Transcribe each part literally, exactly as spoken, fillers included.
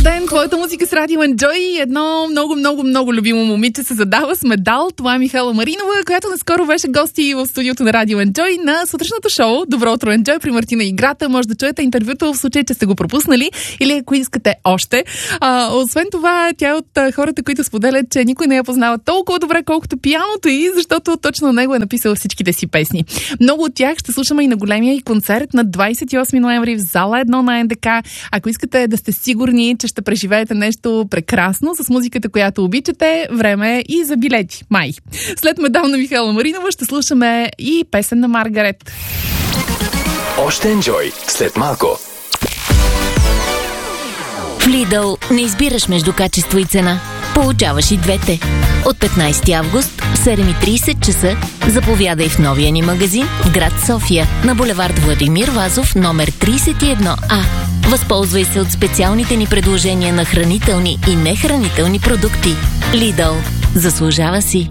ден, твоята музика с Радио Enjoy. Едно много, много, много любимо момиче се задава с медал. Това е Михайла Маринова, която наскоро беше гости в студиото на Радио Enjoy на сутрешното шоу Добро утро Enjoy при Мартина Играта. Може да чуете интервюто в случай, че сте го пропуснали или ако искате още. А, освен това, тя е от хората, които споделят, че никой не я познава толкова добре, колкото пианото й, защото точно на него е написала всичките си песни. Много от тях ще слушаме и на големия и концерт на двадесет и осми ноември в зала едно на НДК. Ако искате да сте сигурни, че ще преживеете нещо прекрасно с музиката, която обичате, време е и за билети. Май. След медал на Михайла Маринова ще слушаме и песен на Маргарет. Още Enjoy след малко. В Lidl не избираш между качество и цена. Получаваш и двете. От петнадесети август в седем и тридесет часа заповядай в новия ни магазин в град София на булевард Владимир Вазов номер тридесет и едно А. Възползвай се от специалните ни предложения на хранителни и нехранителни продукти. Lidl. Заслужава си.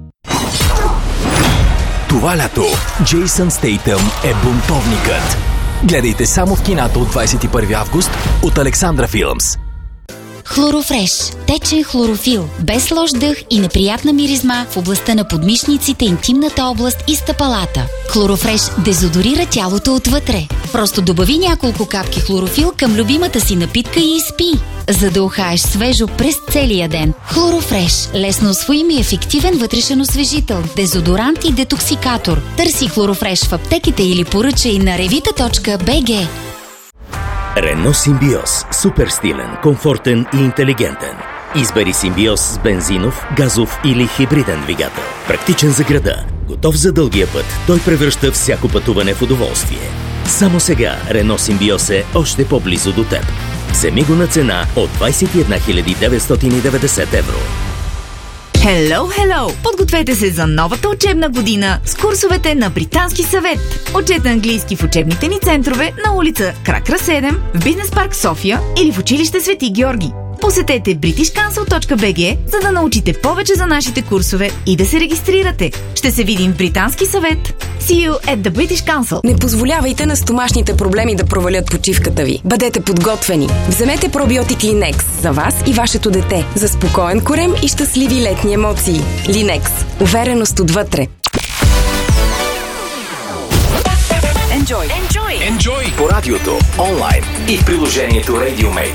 Това лято Джейсън Стейтъм е бунтовникът. Гледайте само в кината от двадесет и първи август от Александра Филмс. Хлорофреш. Течен хлорофил. Без лош дъх и неприятна миризма в областта на подмишниците, интимната област и стъпалата. Хлорофреш дезодорира тялото отвътре. Просто добави няколко капки хлорофил към любимата си напитка и изпи, за да ухаеш свежо през целия ден. Хлорофреш. Лесно усвоим и ефективен вътрешен освежител, дезодорант и детоксикатор. Търси Хлорофреш в аптеките или поръчай на ревита точка би джи. Рено Симбиоз. Супер стилен, комфортен и интелигентен. Избери Симбиоз с бензинов, газов или хибриден двигател. Практичен за града, готов за дългия път. Той превръща всяко пътуване в удоволствие. Само сега Рено Симбиоз е още по-близо до теб. Вземи го на цена от двадесет и една хиляди деветстотин и деветдесет евро. Hello, hello! Подгответе се за новата учебна година с курсовете на Британски съвет. Учете английски в учебните ни центрове на улица Кракра седем, в Бизнес парк София или в училище Свети Георги. Посетете бритиш кансъл точка би джи, за да научите повече за нашите курсове и да се регистрирате. Ще се видим в Британски съвет. See you at the British Council. Не позволявайте на стомашните проблеми да провалят почивката ви. Бъдете подготвени. Вземете пробиотик Линекс за вас и вашето дете. За спокоен корем и щастливи летни емоции. Линекс. Увереност отвътре. Enjoy. Enjoy. Enjoy. По радиото, онлайн и в приложението RadioMate.